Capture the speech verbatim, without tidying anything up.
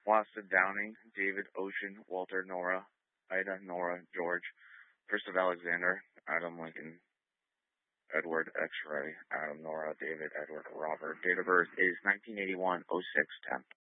Wasted Downing, David Ocean, Walter Nora, Ida Nora George, First of Alexander, Adam Lincoln, Edward X-Ray, Adam Nora, David Edward Robert. Date of birth is nineteen eighty-one oh six ten.